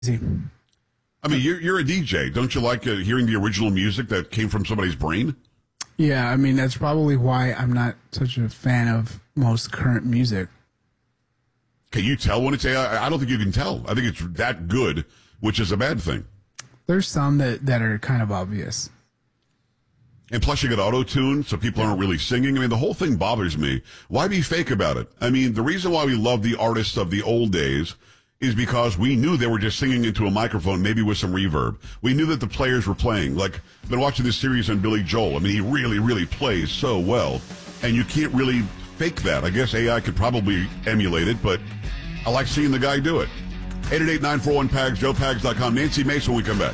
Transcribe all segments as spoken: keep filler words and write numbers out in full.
I mean, you're, you're a D J. Don't you like uh, hearing the original music that came from somebody's brain? Yeah, I mean, that's probably why I'm not such a fan of most current music. Can you tell when it's A I? I don't think you can tell. I think it's that good, which is a bad thing. There's some that, that are kind of obvious. And plus you got auto-tune, so people aren't really singing. I mean, the whole thing bothers me. Why be fake about it? I mean, the reason why we love the artists of the old days is because we knew they were just singing into a microphone, maybe with some reverb. We knew that the players were playing. Like, I've been watching this series on Billy Joel. I mean, he really, really plays so well. And you can't really fake that. I guess A I could probably emulate it, but I like seeing the guy do it. eight eight eight, nine four one, P A G S, joe pags dot com. Nancy Mason when we come back.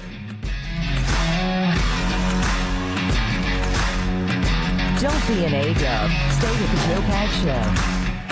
Don't be an A-dub. Stay with the Joe Pags Show.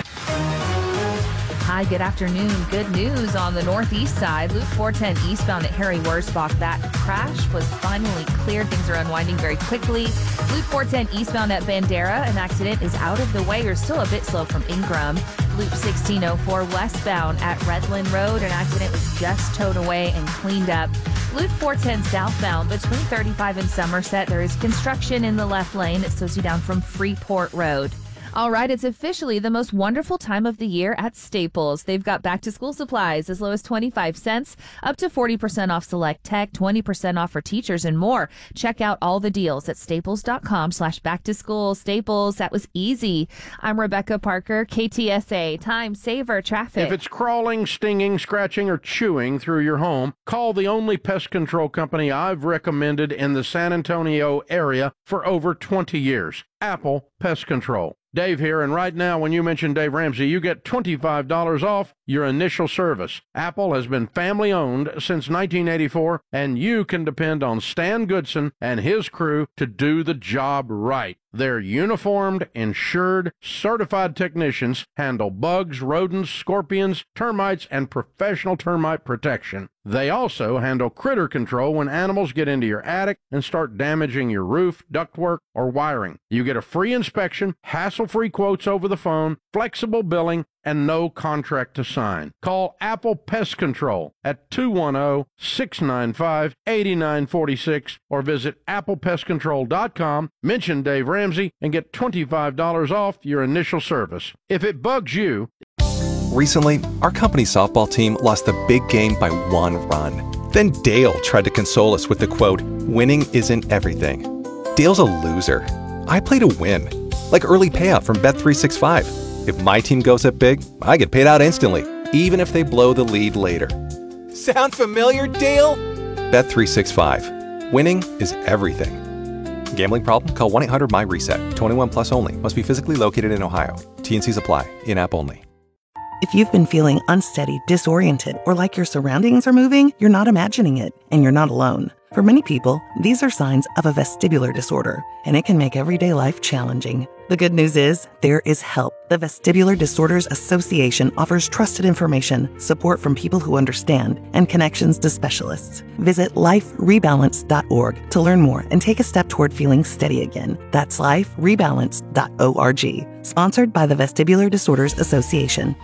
Hi, good afternoon. Good news on the northeast side. Loop four ten eastbound at Harry Wurzbach. That crash was finally cleared. Things are unwinding very quickly. Loop four ten eastbound at Bandera. An accident is out of the way. You're still a bit slow from Ingram. Loop sixteen oh four westbound at Redland Road. An accident was just towed away and cleaned up. Loop four ten southbound between thirty-five and Somerset. There is construction in the left lane. It slows you down from Freeport Road. All right, it's officially the most wonderful time of the year at Staples. They've got back-to-school supplies as low as twenty-five cents, up to forty percent off select tech, twenty percent off for teachers, and more. Check out all the deals at staples.com slash back-to-school. Staples, that was easy. I'm Rebecca Parker, K T S A. Time saver traffic. If it's crawling, stinging, scratching, or chewing through your home, call the only pest control company I've recommended in the San Antonio area for over twenty years, Apple Pest Control. Dave here, and right now when you mention Dave Ramsey, you get twenty-five dollars off your initial service. Apple has been family-owned since nineteen eighty-four, and you can depend on Stan Goodson and his crew to do the job right. Their uniformed, insured, certified technicians handle bugs, rodents, scorpions, termites, and professional termite protection. They also handle critter control when animals get into your attic and start damaging your roof, ductwork, or wiring. You get a free inspection, hassle-free quotes over the phone, flexible billing, and no contract to sign. Call Apple Pest Control at two one zero, six nine five, eight nine four six or visit apple pest control dot com, mention Dave Ramsey, and get twenty-five dollars off your initial service. If it bugs you... Recently, our company softball team lost the big game by one run. Then Dale tried to console us with the quote, "Winning isn't everything." Dale's a loser. I play to win, like early payout from Bet three sixty-five. If my team goes up big, I get paid out instantly, even if they blow the lead later. Sound familiar, Dale? Bet three sixty-five. Winning is everything. Gambling problem? Call one eight hundred M Y reset. twenty-one plus only. Must be physically located in Ohio. T and Cs apply. In-app only. If you've been feeling unsteady, disoriented, or like your surroundings are moving, you're not imagining it, and you're not alone. For many people, these are signs of a vestibular disorder, and it can make everyday life challenging. The good news is, there is help. The Vestibular Disorders Association offers trusted information, support from people who understand, and connections to specialists. Visit life rebalance dot org to learn more and take a step toward feeling steady again. That's life rebalance dot org. Sponsored by the Vestibular Disorders Association.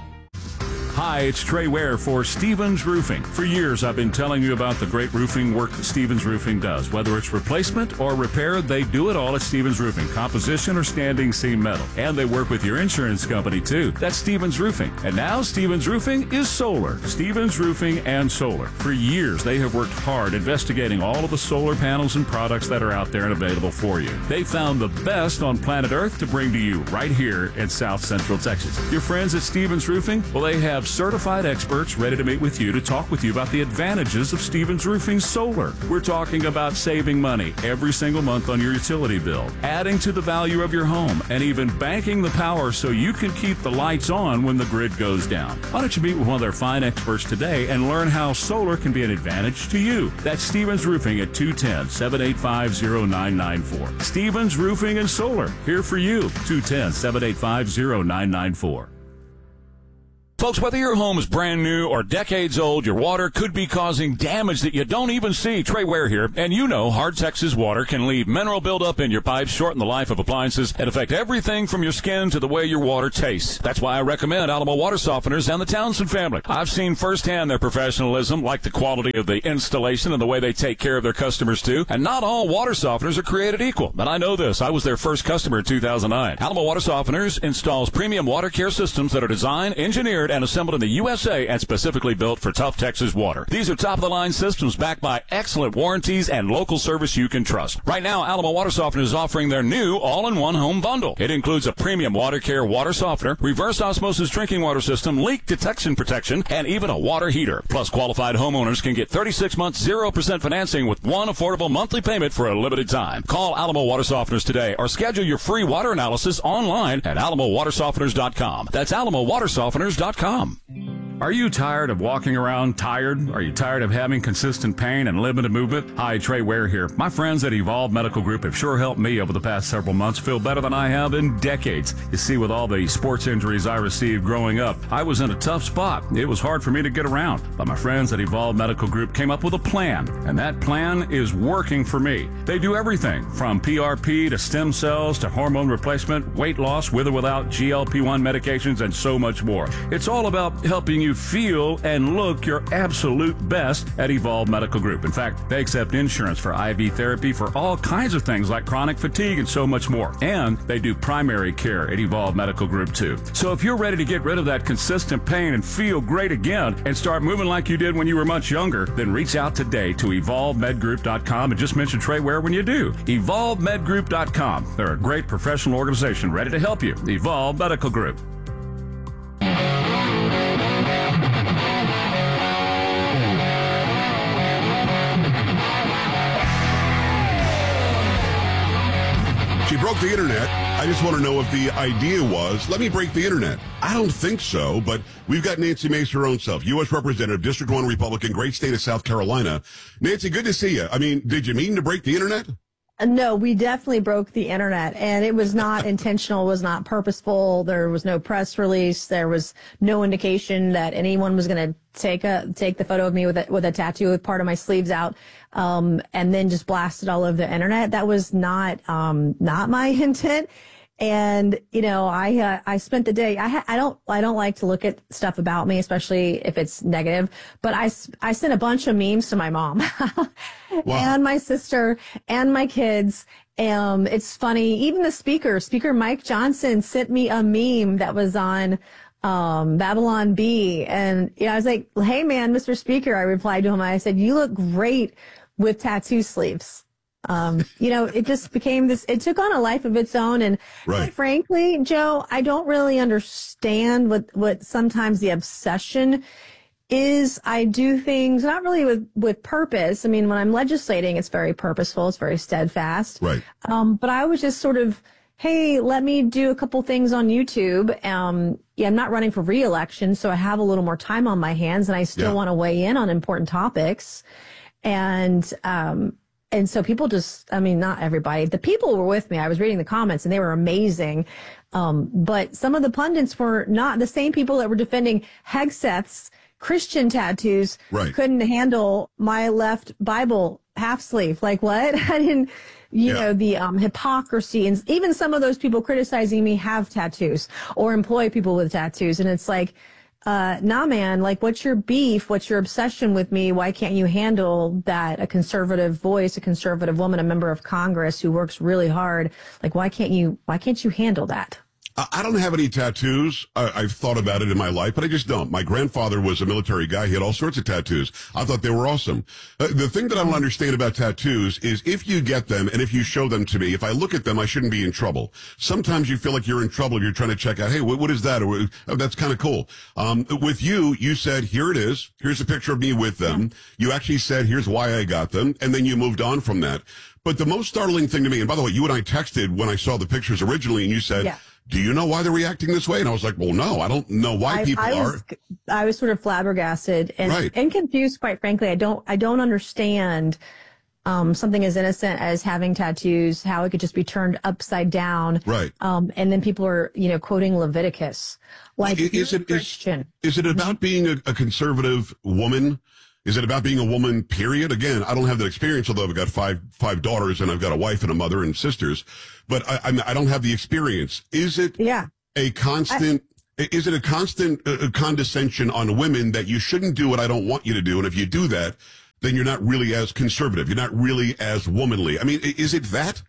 Hi, it's Trey Ware for Stevens Roofing. For years, I've been telling you about the great roofing work that Stevens Roofing does. Whether it's replacement or repair, they do it all at Stevens Roofing, composition or standing seam metal. And they work with your insurance company, too. That's Stevens Roofing. And now Stevens Roofing is solar. Stevens Roofing and Solar. For years, they have worked hard investigating all of the solar panels and products that are out there and available for you. They found the best on planet Earth to bring to you right here in South Central Texas. Your friends at Stevens Roofing, well, they have certified experts ready to meet with you to talk with you about the advantages of Stevens Roofing Solar. We're talking about saving money every single month on your utility bill, adding to the value of your home, and even banking the power so you can keep the lights on when the grid goes down. Why don't you meet with one of their fine experts today and learn how solar can be an advantage to you? That's Stevens Roofing at two one zero, seven eight five, zero nine nine four. Stevens Roofing and Solar, here for you, two one zero, seven eight five, zero nine nine four. Folks, whether your home is brand new or decades old, your water could be causing damage that you don't even see. Trey Ware here, and you know hard Texas water can leave mineral buildup in your pipes, shorten the life of appliances, and affect everything from your skin to the way your water tastes. That's why I recommend Alamo Water Softeners and the Townsend family. I've seen firsthand their professionalism, like the quality of the installation and the way they take care of their customers too. And not all water softeners are created equal. But I know this. I was their first customer in two thousand nine. Alamo Water Softeners installs premium water care systems that are designed, engineered, and assembled in the U S A and specifically built for tough Texas water. These are top-of-the-line systems backed by excellent warranties and local service you can trust. Right now, Alamo Water Softener is offering their new all-in-one home bundle. It includes a premium water care water softener, reverse osmosis drinking water system, leak detection protection, and even a water heater. Plus, qualified homeowners can get thirty-six months, zero percent financing with one affordable monthly payment for a limited time. Call Alamo Water Softeners today or schedule your free water analysis online at alamo water softeners dot com. That's alamo water softeners dot com. Are you tired of walking around tired? Are you tired of having consistent pain and limited movement? Hi, Trey Ware here. My friends at Evolve Medical Group have sure helped me over the past several months feel better than I have in decades. You see, with all the sports injuries I received growing up, I was in a tough spot. It was hard for me to get around. But my friends at Evolve Medical Group came up with a plan, and that plan is working for me. They do everything from P R P to stem cells to hormone replacement, weight loss with or without G L P one medications, and so much more. It's all about helping you feel and look your absolute best at Evolve Medical Group. In fact, they accept insurance for I V therapy for all kinds of things like chronic fatigue and so much more. And they do primary care at Evolve Medical Group too. So if you're ready to get rid of that consistent pain and feel great again and start moving like you did when you were much younger, then reach out today to evolve med group dot com and just mention Trey Ware when you do. evolve med group dot com. They're a great professional organization ready to help you. Evolve Medical Group. She broke the internet. I just want to know if the idea was, let me break the internet. I don't think so, but we've got Nancy Mace, her own self, U S Representative, District one Republican, great state of South Carolina. Nancy, good to see you. I mean, did you mean to break the internet? No, we definitely broke the internet, and it was not intentional, was not purposeful. There was no press release. There was no indication that anyone was going to take a take the photo of me with a, with a tattoo with part of my sleeves out, um, and then just blast it all over the internet. That was not um, not my intent. And, you know, I, uh, I spent the day, I, ha- I don't, I don't like to look at stuff about me, especially if it's negative, but I, I sent a bunch of memes to my mom wow. and my sister and my kids. Um, it's funny. Even the speaker, Speaker Mike Johnson sent me a meme that was on, um, Babylon Bee. And, you know, I was like, hey man, Mister Speaker, I replied to him. I said, you look great with tattoo sleeves. Um, you know, it just became this, it took on a life of its own. And right. quite frankly, Joe, I don't really understand what, what sometimes the obsession is. I do things not really with, with purpose. I mean, when I'm legislating, it's very purposeful. It's very steadfast. Right. Um, but I was just sort of, hey, let me do a couple things on YouTube. Um, yeah, I'm not running for re-election, so I have a little more time on my hands and I still yeah. want to weigh in on important topics. And, um, And so people just, I mean, not everybody, the people who were with me, I was reading the comments and they were amazing. Um, but some of the pundits were not the same people that were defending Hegseth's Christian tattoos right. couldn't handle my left Bible half sleeve. Like what? I didn't, you yeah. know, the um, hypocrisy, and even some of those people criticizing me have tattoos or employ people with tattoos. And it's like, Uh, nah, man, like, what's your beef? What's your obsession with me? Why can't you handle that? A conservative voice, a conservative woman, a member of Congress who works really hard. Like, why can't you, why can't you handle that? I don't have any tattoos. I, I've thought about it in my life, but I just don't. My grandfather was a military guy. He had all sorts of tattoos. I thought they were awesome. Uh, the thing that I don't understand about tattoos is if you get them and if you show them to me, if I look at them, I shouldn't be in trouble. Sometimes you feel like you're in trouble. You're trying to check out, hey, what, what is that? Or, oh, that's kind of cool. Um, with you, you said, here it is. Here's a picture of me with them. You actually said, here's why I got them. And then you moved on from that. But the most startling thing to me, and by the way, you and I texted when I saw the pictures originally, and you said, yeah. do you know why they're reacting this way? And I was like, well, no, I don't know why I, people I are. Was, I was sort of flabbergasted and, right. and confused, quite frankly. I don't, I don't understand um, something as innocent as having tattoos, how it could just be turned upside down. Right. Um, and then people are, you know, quoting Leviticus. Like, Is, is you're a it is, Christian. is it about being a, a conservative woman? Is it about being a woman, period? Again, I don't have that experience, although I've got five five daughters and I've got a wife and a mother and sisters, but I, I, I don't have the experience. Is it Yeah. a constant... I, Is it a constant uh, condescension on women that you shouldn't do what I don't want you to do? And if you do that, then you're not really as conservative. You're not really as womanly. I mean, is it that?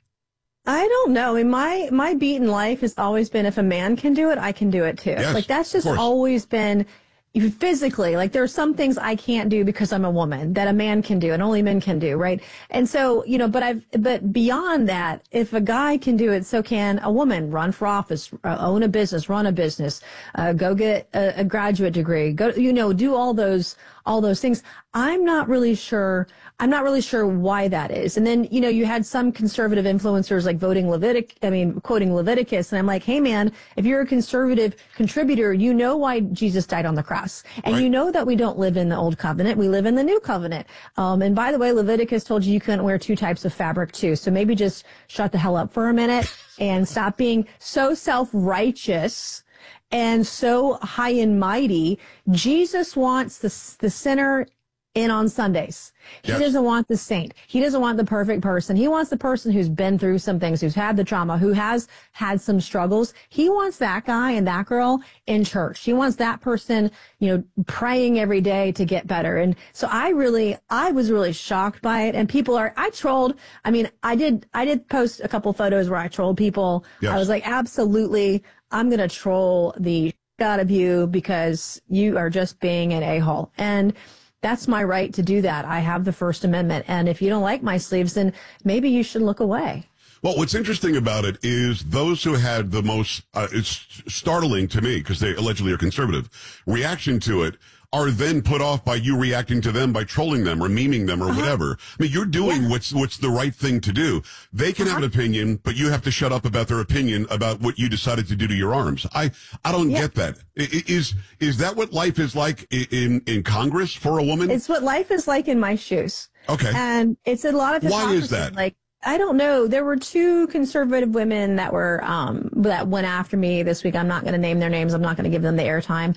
I don't know. I mean, my, my beat in life has always been if a man can do it, I can do it too. Yes, like, that's just of course. always been physically. Like, there are some things I can't do because I'm a woman that a man can do and only men can do, right? And so, you know, but I've, but beyond that, if a guy can do it, so can a woman. Run for office, uh, own a business, run a business, uh, go get a, a graduate degree, go, you know, do all those, all those things. I'm not really sure. I'm not really sure why that is. And then, you know, you had some conservative influencers like voting Levitic, I mean, quoting Leviticus. And I'm like, hey, man, if you're a conservative contributor, you know why Jesus died on the cross. And Right. you know that we don't live in the old covenant. We live in the new covenant. Um, and by the way, Leviticus told you you couldn't wear two types of fabric too. So maybe just shut the hell up for a minute and stop being so self-righteous and so high and mighty. Jesus wants the, the sinner in on Sundays. He Yes. doesn't want the saint. He doesn't want the perfect person. He wants the person who's been through some things, who's had the trauma, who has had some struggles. He wants that guy and that girl in church. He wants that person, you know, praying every day to get better. And so I really, I was really shocked by it. And people are, I trolled. I mean, I did, I did post a couple photos where I trolled people. Yes. I was like, absolutely, I'm going to troll the shit out of you because you are just being an a-hole. And that's my right to do that. I have the First Amendment. And if you don't like my sleeves, then maybe you should look away. Well, what's interesting about it is those who had the most, uh, it's startling to me because they allegedly are conservative, reaction to it are then put off by you reacting to them by trolling them or memeing them or Uh-huh. whatever. I mean, you're doing Yeah. what's what's the right thing to do. They can Uh-huh. have an opinion, but you have to shut up about their opinion about what you decided to do to your arms. I I don't Yeah. get that. I- I- Is is that what life is like i- in in Congress for a woman? It's what life is like in my shoes. Okay. And it's a lot of Why is hypocrisy. that? Like, I don't know. There were two conservative women that were, um, that went after me this week. I'm not going to name their names. I'm not going to give them the airtime.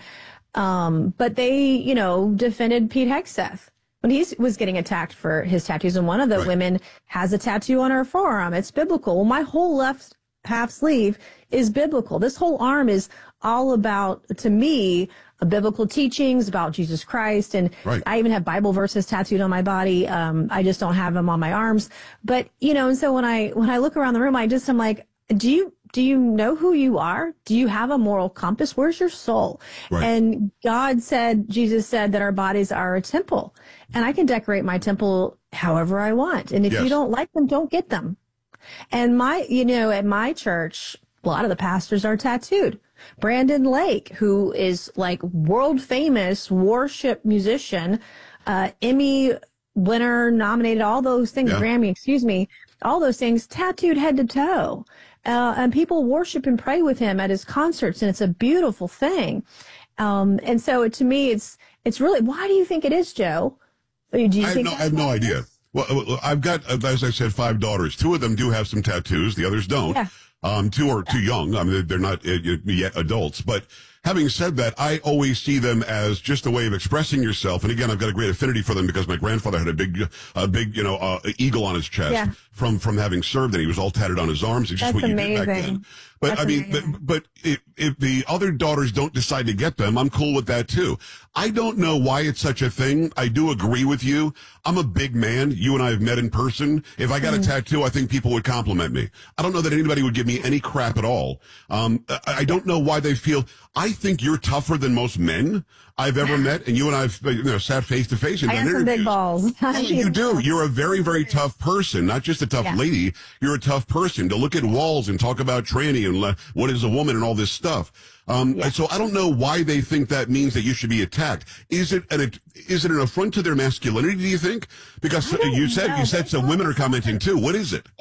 Um, but they, you know, defended Pete Hegseth when he was getting attacked for his tattoos. And one of the Right. women has a tattoo on her forearm. It's biblical. Well, my whole left half sleeve is biblical. This whole arm is all about, to me, uh, biblical teachings about Jesus Christ. And Right. I even have Bible verses tattooed on my body. Um, I just don't have them on my arms. But, you know, and so when I, when I look around the room, I just, I'm like, do you, do you know who you are? Do you have a moral compass? Where's your soul? Right. And God said, Jesus said that our bodies are a temple, and I can decorate my temple however I want. And if Yes. you don't like them, don't get them. And my, you know, at my church, a lot of the pastors are tattooed. Brandon Lake, who is like world famous worship musician, uh, Emmy winner, nominated, all those things, Yeah. Grammy, excuse me, all those things, tattooed head to toe. Uh, and people worship and pray with him at his concerts, and it's a beautiful thing. Um, and so to me, it's, it's really, why do you think it is, Joe? Do you I have think no, I that's have no why it idea. is? Well, uh, I've got, uh, as I said, five daughters. Two of them do have some tattoos. The others don't. Yeah. Um, two are too young. I mean, they're not uh, yet adults. But having said that, I always see them as just a way of expressing yourself. And again, I've got a great affinity for them because my grandfather had a big, a big, you know, uh, eagle on his chest Yeah. from from having served, and he was all tatted on his arms. It's just That's what you did back amazing. then. But That's I mean, but, amazing. but if, if the other daughters don't decide to get them, I'm cool with that too. I don't know why it's such a thing. I do agree with you. I'm a big man. You and I have met in person. If I got Mm-hmm. a tattoo, I think people would compliment me. I don't know that anybody would give me any crap at all. Um, I, I don't know why they feel. I think you're tougher than most men I've ever met, and you and I've you know sat face to face and I done got some interviews. big balls. Oh, you do. You're a very, very tough person. Not just a tough Yeah. lady. You're a tough person to look at walls and talk about tranny and le- what is a woman and all this stuff. Um, Yeah. So I don't know why they think that means that you should be attacked. Is it an is it an affront to their masculinity? Do you think? Because I don't you said know. you said some women are commenting too. What is it? It,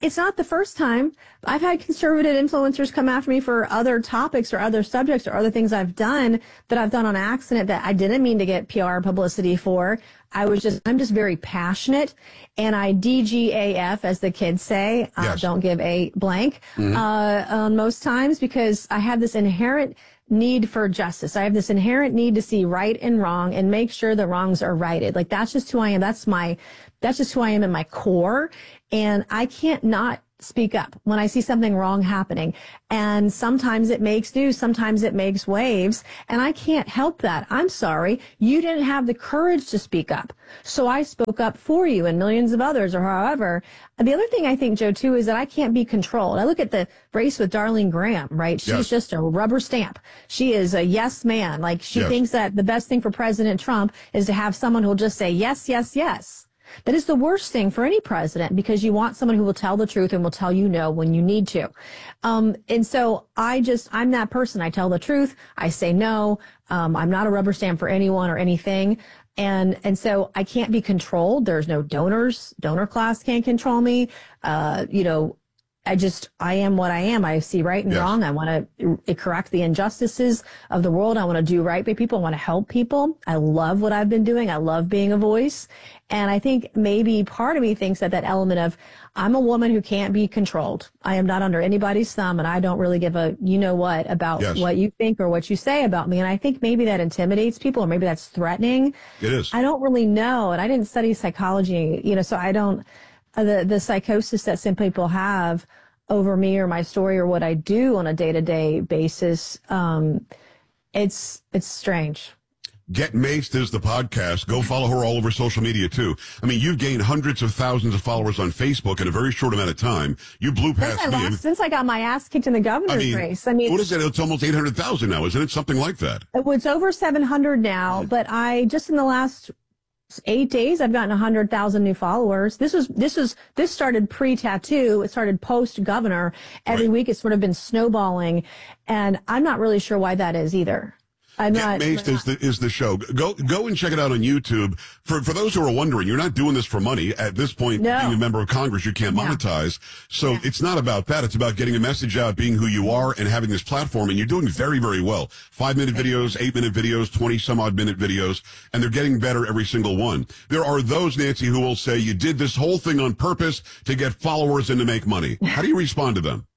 it's not the first time. I've had conservative influencers come after me for other topics or other subjects or other things I've done that I've done on accident that I didn't mean to get P R publicity for. I was just, I'm just very passionate, and I D G A F, as the kids say, uh, Yes. don't give a blank, mm-hmm. uh, um, most times, because I have this inherent need for justice. I have this inherent need to see right and wrong and make sure the wrongs are righted. Like, that's just who I am. That's my, that's just who I am in my core. And I can't not speak up when I see something wrong happening. And sometimes it makes news, sometimes it makes waves, and I can't help that. I'm sorry. You didn't have the courage to speak up. So I spoke up for you and millions of others, or however. The other thing I think, Joe, too, is that I can't be controlled. I look at the race with Darlene Graham, right? She's Yes. just a rubber stamp. She is a yes man. Like, she Yes. thinks that the best thing for President Trump is to have someone who'll just say yes, yes, yes. That is the worst thing for any president, because you want someone who will tell the truth and will tell you no when you need to. Um, and so I just, I'm that person. I tell the truth. I say no. Um, I'm not a rubber stamp for anyone or anything. And, and so I can't be controlled. There's no donors. Donor class can't control me. Uh, you know, I just, I am what I am. I see right and Yes. wrong. I want to correct the injustices of the world. I want to do right by people. I want to help people. I love what I've been doing. I love being a voice. And I think maybe part of me thinks that that element of, I'm a woman who can't be controlled. I am not under anybody's thumb, and I don't really give a you know what about Yes. what you think or what you say about me. And I think maybe that intimidates people, or maybe that's threatening. It is. I don't really know. And I didn't study psychology, you know, so I don't, uh, the, the psychosis that some people have over me or my story or what I do on a day-to-day basis, um, it's, it's strange. Get Maced is the podcast. Go follow her all over social media, too. I mean, you've gained hundreds of thousands of followers on Facebook in a very short amount of time. You blew Since past I, me. lost, since I got my ass kicked in the governor's I mean, race. I mean, what is it? It's almost eight hundred thousand now, isn't it? Something like that. it's over seven hundred now, but I just in the last eight days, I've gotten one hundred thousand new followers. This was, this was, this started pre-tattoo. It started post-governor. Every Right. week it's sort of been snowballing, and I'm not really sure why that is either. I'm Get not. Maced is the is the show. Go go and check it out on YouTube. For for those who are wondering, you're not doing this for money. At this point, No. being a member of Congress, you can't No. monetize. So it's not about that. It's about getting a message out, being who you are, and having this platform. And you're doing very, very well. Five minute videos, eight minute videos, twenty some odd minute videos, and they're getting better every single one. There are those, Nancy, who will say you did this whole thing on purpose to get followers and to make money. How do you respond to them?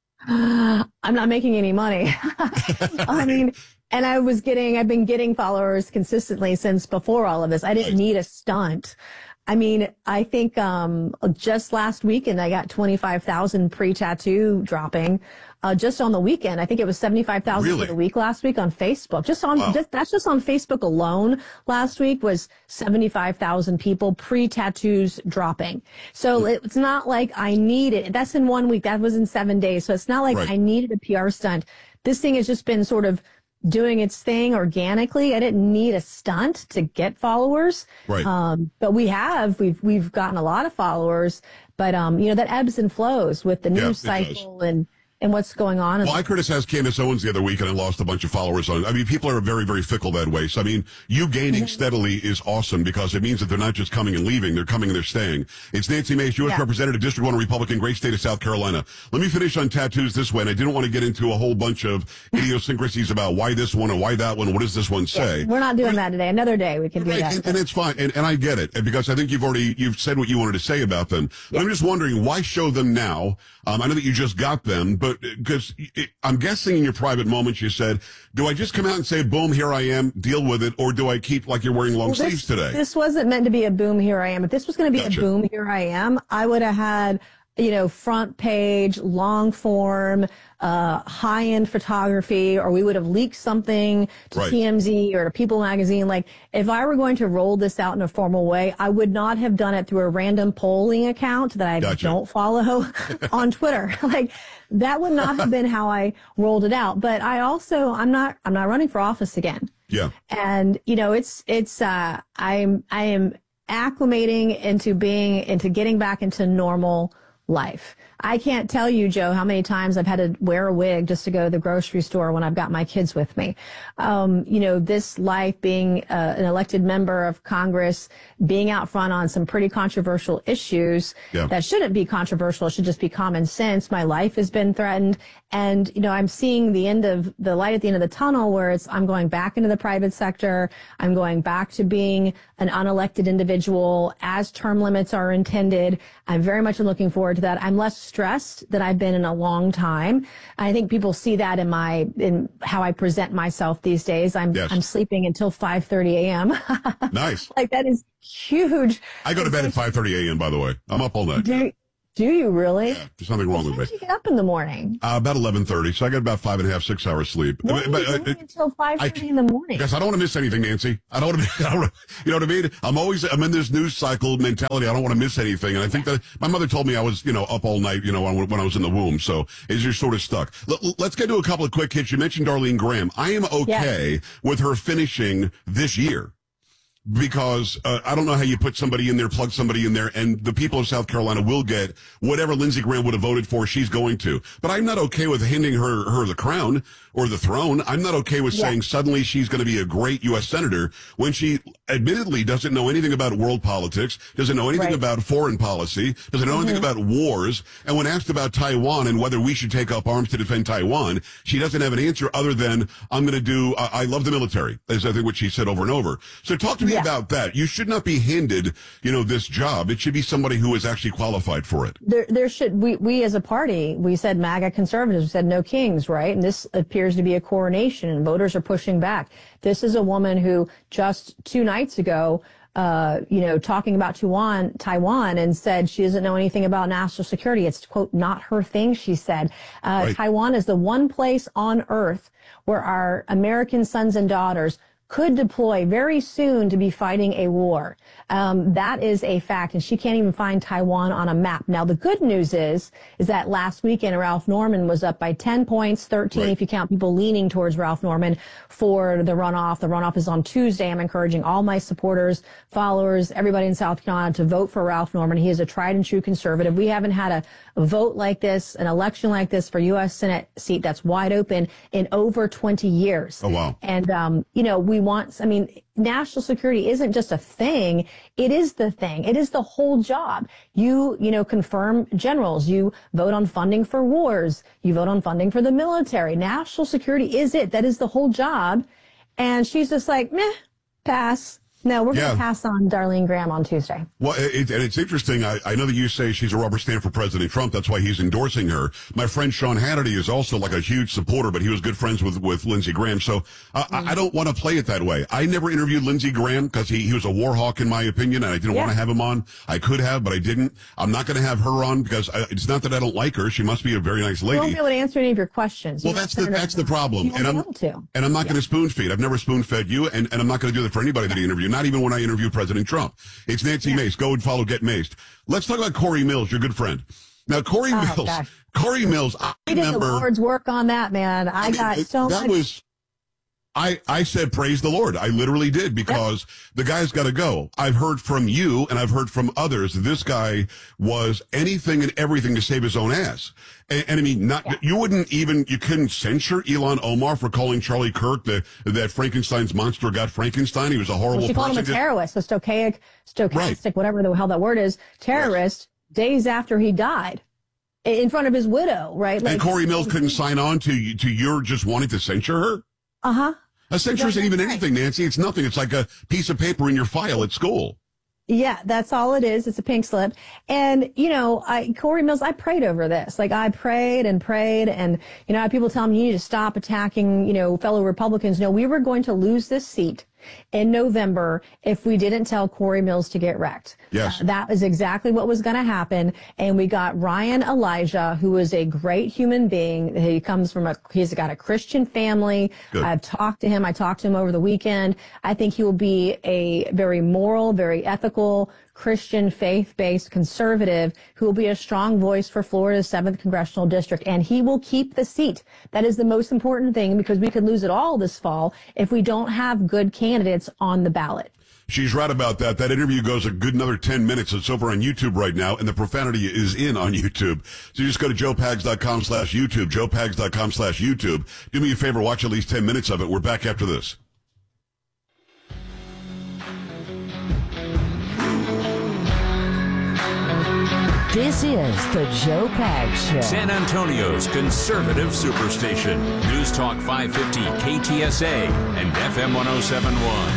I'm not making any money. I mean, and I was getting, I've been getting followers consistently since before all of this. I didn't Right. need a stunt. I mean, I think um, just last weekend I got twenty-five thousand pre-tattoo dropping. Uh, just on the weekend, I think it was seventy-five thousand Really? for the week last week on Facebook. Just on, Wow. just, that's just on Facebook alone. Last week was seventy-five thousand people pre-tattoos dropping. So it's not like I need it. That's in one week. That was in seven days. So it's not like Right. I needed a P R stunt. This thing has just been sort of doing its thing organically. I didn't need a stunt to get followers. Right. Um, but we have, we've, we've gotten a lot of followers, but, um, you know, that ebbs and flows with the Yeah, news it does. cycle and, and what's going on. Well, I criticized Candace Owens the other week, and I lost a bunch of followers on. I mean, people are very, very fickle that way. So, I mean, you gaining steadily is awesome because it means that they're not just coming and leaving; they're coming and they're staying. It's Nancy Mace, U S Yeah. Representative, District One Republican, great state of South Carolina. Let me finish on tattoos this way, and I didn't want to get into a whole bunch of idiosyncrasies about why this one or why that one. What does this one say? We're not doing that today. Another day we can do Right, that. and, and it's fine, and, and I get it, and because I think you've already you've said what you wanted to say about them. But I'm just wondering why show them now. Um, I know that you just got them, but because I'm guessing in your private moments you said, "Do I just come out and say, boom, here I am, deal with it, or do I keep like you're wearing long Well, sleeves this, today?" This wasn't meant to be a boom, here I am. If this was going to be Gotcha. a boom, here I am, I would have had, you know, front page, long form, uh, high end photography, or we would have leaked something to Right. T M Z or to People magazine. Like, if I were going to roll this out in a formal way, I would not have done it through a random polling account that I Gotcha. don't follow on Twitter. Like, that would not have been how I rolled it out. But I also, I'm not, I'm not running for office again. Yeah, And, you know, it's, it's, uh, I'm, I am acclimating into being, into getting back into normal life. I can't tell you, Joe, how many times I've had to wear a wig just to go to the grocery store when I've got my kids with me. Um, you know, this life, being uh, an elected member of Congress, being out front on some pretty controversial issues Yeah. that shouldn't be controversial, it should just be common sense. My life has been threatened. And, you know, I'm seeing the end of the light at the end of the tunnel where it's, I'm going back into the private sector. I'm going back to being an unelected individual as term limits are intended. I'm very much looking forward to that. I'm less stressed than I've been in a long time. I think people see that in my, in how I present myself these days. I'm, Yes. I'm sleeping until five thirty a.m. Nice. Like, that is huge. I go to bed at five thirty a.m., by the way. I'm up all night. Do, do you really? Yeah, there's nothing wrong When with did me. you get up in the morning? Uh, about eleven thirty, so I got about five and a half, six hours sleep. What are But, you uh, doing uh, until five thirty I- in the morning? Because I don't want to miss anything, Nancy. I don't want to. I don't, wanna- you know what I mean? I'm always. I'm in this news cycle mentality. I don't want to miss anything, and I think that my mother told me I was, you know, up all night, you know, when, when I was in the womb. So is you're sort of stuck. L- let's get to a couple of quick hits. You mentioned Darlene Graham. I am okay with her finishing this year. Because uh, I don't know how you put somebody in there, plug somebody in there, and the people of South Carolina will get whatever Lindsey Graham would have voted for, she's going to. But I'm not okay with handing her, her the crown or the throne. I'm not okay with Yeah. saying suddenly she's going to be a great U S senator when she admittedly doesn't know anything about world politics, doesn't know anything Right. about foreign policy, doesn't know anything about wars. And when asked about Taiwan and whether we should take up arms to defend Taiwan, she doesn't have an answer other than, I'm going to do, uh, I love the military, is I think what she said over and over. So talk to me Yeah. about that. You should not be handed, you know, this job. It should be somebody who is actually qualified for it. There, there should, we, we as a party, we said MAGA conservatives, we said no kings, right? And this appears to be a coronation, and voters are pushing back. This is a woman who just two nights ago, uh, you know, talking about Taiwan, Taiwan and said she doesn't know anything about national security. It's, quote, not her thing, she said. Uh, Right. Taiwan is the one place on earth where our American sons and daughters could deploy very soon to be fighting a war. Um, that is a fact, and she can't even find Taiwan on a map. Now, the good news is, is that last weekend Ralph Norman was up by ten points, thirteen Right. if you count people leaning towards Ralph Norman for the runoff. The runoff is on Tuesday. I'm encouraging all my supporters, followers, everybody in South Carolina to vote for Ralph Norman. He is a tried and true conservative. We haven't had a, a vote like this, an election like this for U S Senate seat that's wide open in over twenty years. Oh, wow. And, um, you know, we want, I mean, national security isn't just a thing. It is the thing. It is the whole job. You, you know, confirm generals. You vote on funding for wars. You vote on funding for the military. National security is it. That is the whole job. And she's just like, meh, pass. No, we're Yeah. going to pass on Darlene Graham on Tuesday. Well, it, and it's interesting. I, I know that you say she's a rubber stamp for President Trump. That's why he's endorsing her. My friend Sean Hannity is also like a huge supporter, but he was good friends with, with Lindsey Graham. So uh, I, I don't want to play it that way. I never interviewed Lindsey Graham because he, he was a war hawk, in my opinion, and I didn't Yeah. want to have him on. I could have, but I didn't. I'm not going to have her on because I, it's not that I don't like her. She must be a very nice We won't lady. be able to answer any of your questions. Well, You that's know, the Senator- that's the problem, You won't and be I'm able to. and I'm not going to spoon feed. I've never spoon fed you, and, and I'm not going to do that for anybody that I interview. Not even when I interview President Trump. It's Nancy Mace. Go and follow Get Maced. Let's talk about Corey Mills, your good friend. Now, Corey Oh, Mills, gosh. Corey Mills. I We did the remember Lord's work on that, man. I, I mean, got it- so that much. was. I, I said, praise the Lord. I literally did because the guy's got to go. I've heard from you and I've heard from others. This guy was anything and everything to save his own ass. And, and I mean, not, you wouldn't even, you couldn't censure Elon Omar for calling Charlie Kirk the, that Frankenstein's monster got Frankenstein. He was a horrible Well, she called him a person. terrorist, a stochaic, stochastic, whatever the hell that word is, terrorist, days after he died, i- in front of his widow, right? And Corey Mills couldn't sign on to, to your just wanting to censure her? Uh huh. A censure isn't even anything, Nancy. It's nothing. It's like a piece of paper in your file at school. Yeah, that's all it is. It's a pink slip. And, you know, I, Corey Mills, I prayed over this. Like, I prayed and prayed. And, you know, I had people telling me you need to stop attacking, you know, fellow Republicans. No, we were going to lose this seat in November if we didn't tell Corey Mills to get wrecked. Yes. Uh, that was exactly what was going to happen. And we got Ryan Elijah, who is a great human being. He comes from a, he's got a Christian family. Good. I've talked to him. I talked to him over the weekend. I think he will be a very moral, very ethical, Christian, faith-based conservative who will be a strong voice for Florida's seventh Congressional District, and he will keep the seat. That is the most important thing because we could lose it all this fall if we don't have good candidates on the ballot. She's right about that. That interview goes a good another ten minutes. It's over on YouTube right now, and the profanity is in on YouTube. So you just go to joepags.com slash YouTube, joepags.com slash YouTube. Do me a favor, watch at least ten minutes of it. We're back after this. This is the Joe Pags Show. San Antonio's conservative superstation. News Talk five fifty K T S A and F M one oh seven point one.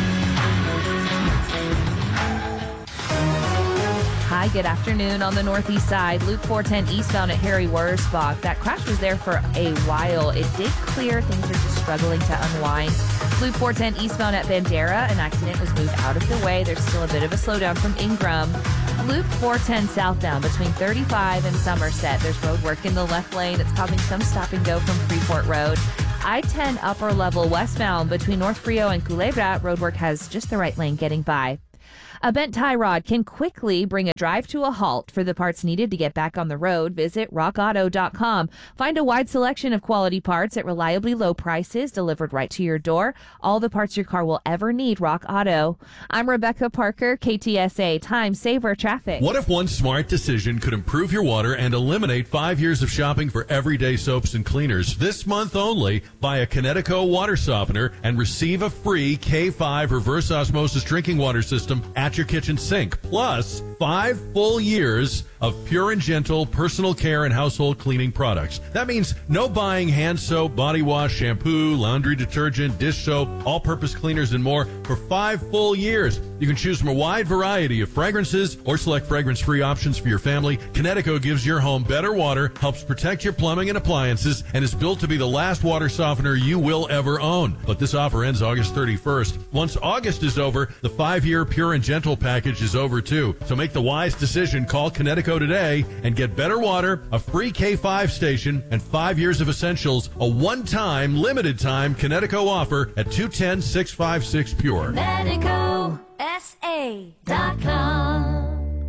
Hi, good afternoon on the northeast side. Loop four ten eastbound at Harry Wurzbach. That crash was there for a while. It did clear. Things are just struggling to unwind. Loop four ten eastbound at Bandera. An accident was moved out of the way. There's still a bit of a slowdown from Ingram. Loop four ten southbound between thirty-five and Somerset. There's road work in the left lane. It's causing some stop and go from Freeport Road. I ten upper level westbound between North Frio and Culebra. Road work has just the right lane getting by. A bent tie rod can quickly bring a drive to a halt. For the parts needed to get back on the road, visit rock auto dot com. Find a wide selection of quality parts at reliably low prices delivered right to your door. All the parts your car will ever need. Rock Auto. I'm Rebecca Parker, K T S A Time Saver Traffic. What if one smart decision could improve your water and eliminate five years of shopping for everyday soaps and cleaners? This month only, buy a Connecticut water softener and receive a free K five reverse osmosis drinking water system at your kitchen sink, plus five full years of pure and gentle personal care and household cleaning products. That means no buying hand soap, body wash, shampoo, laundry detergent, dish soap, all-purpose cleaners, and more for five full years. You can choose from a wide variety of fragrances or select fragrance-free options for your family. Connecticut gives your home better water, helps protect your plumbing and appliances, and is built to be the last water softener you will ever own. But this offer ends August thirty-first. Once August is over, the five-year pure and gentle package is over too. So make the wise decision. Call Connecticut today and get better water, a free K five station, and five years of essentials. A one-time, limited-time Connecticut offer at two one zero, six five six Pure. Medico S A dot com.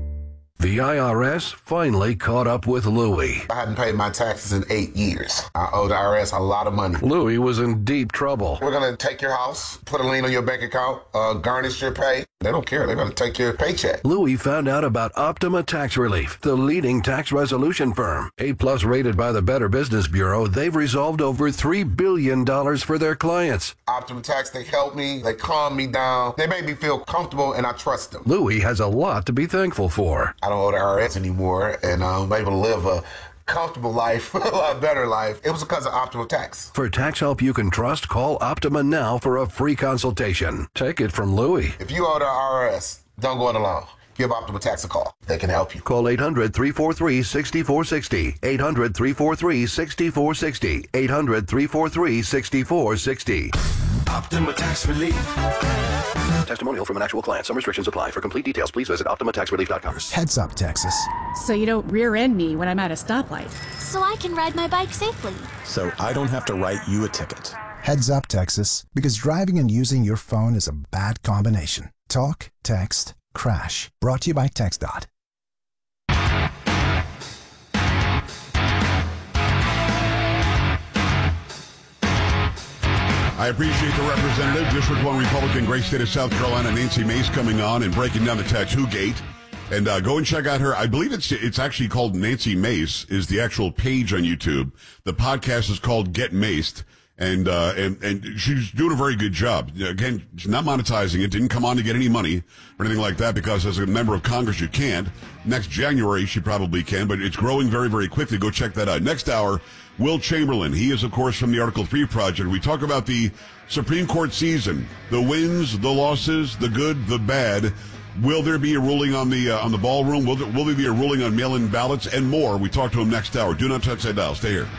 The I R S finally caught up with Louie. I hadn't paid my taxes in eight years. I owe the I R S a lot of money. Louie was in deep trouble. We're going to take your house, put a lien on your bank account, uh, garnish your pay. They don't care. They're going to take your paycheck. Louie found out about Optima Tax Relief, the leading tax resolution firm. A-plus rated by the Better Business Bureau, they've resolved over three billion dollars for their clients. Optima Tax, they help me. They calm me down. They make me feel comfortable, and I trust them. Louie has a lot to be thankful for. I don't owe the I R S anymore, and I'm able to live a comfortable life, a lot better life. It was because of Optima Tax. For tax help you can trust, call Optima now for a free consultation. Take it from Louie. If you owe the I R S, don't go it alone. Give Optima Tax a call. They can help you. Call eight hundred, three four three, six four six zero. eight hundred, three four three, six four six zero. eight hundred, three four three, six four six zero. Optima Tax Relief. Testimonial from an actual client. Some restrictions apply. For complete details, please visit optima tax relief dot com. Heads up, Texas. So you don't rear end me when I'm at a stoplight. So I can ride my bike safely. So I don't have to write you a ticket. Heads up, Texas, because driving and using your phone is a bad combination. Talk, text, crash. Brought to you by TextDot. I appreciate the representative, District one Republican, great state of South Carolina, Nancy Mace, coming on and breaking down the tattoo gate. And uh, go and check out her. I believe it's it's actually called Nancy Mace, is the actual page on YouTube. The podcast is called Get Maced. And, uh, and, and she's doing a very good job. Again, she's not monetizing it. Didn't come on to get any money or anything like that, because as a member of Congress, you can't. Next January, she probably can, but it's growing very, very quickly. Go check that out. Next hour, Will Chamberlain. He is, of course, from the Article three Project. We talk about the Supreme Court season, the wins, the losses, the good, the bad. Will there be a ruling on the, uh, on the ballroom? Will there, will there be a ruling on mail-in ballots and more? We talk to him next hour. Do not touch that dial. Stay here.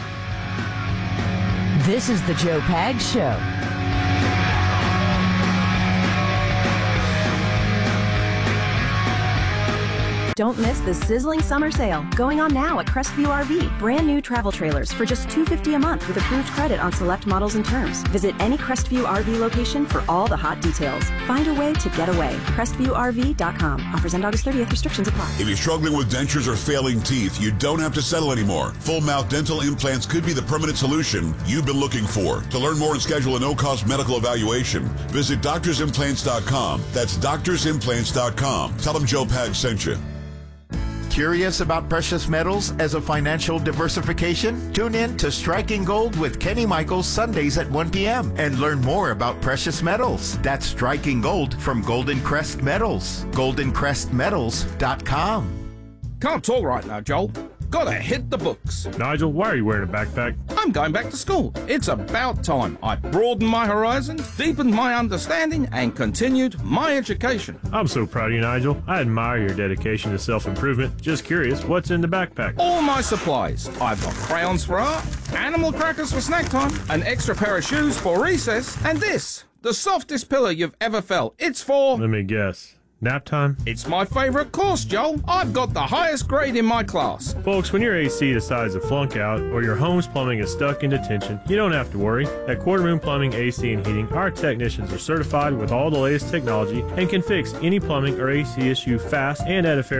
This is the Joe Pags Show. Don't miss the sizzling summer sale going on now at Crestview R V. Brand new travel trailers for just two hundred fifty dollars a month with approved credit on select models and terms. Visit any Crestview R V location for all the hot details. Find a way to get away. Crestview R V dot com. Offers end August thirtieth. Restrictions apply. If you're struggling with dentures or failing teeth, you don't have to settle anymore. Full mouth dental implants could be the permanent solution you've been looking for. To learn more and schedule a no-cost medical evaluation, visit doctors implants dot com. That's doctors implants dot com. Tell them Joe Pag sent you. Curious about precious metals as a financial diversification? Tune in to Striking Gold with Kenny Michaels Sundays at one p.m. and learn more about precious metals. That's Striking Gold from Golden Crest Metals. golden crest metals dot com. Can't talk right now, Joel. Gotta hit the books. Nigel, why are you wearing a backpack? I'm going back to school. It's about time I broadened my horizons, deepened my understanding, and continued my education. I'm so proud of you, Nigel. I admire your dedication to self-improvement. Just curious, what's in the backpack? All my supplies. I've got crayons for art, animal crackers for snack time, an extra pair of shoes for recess, and this, the softest pillow you've ever felt. It's for... Let me guess. Nap time? It's my favorite course, Joel. I've got the highest grade in my class. Folks, when your A C decides to flunk out or your home's plumbing is stuck in detention, you don't have to worry. At Quarter Moon Plumbing, A C and Heating, our technicians are certified with all the latest technology and can fix any plumbing or A C issue fast and at a fair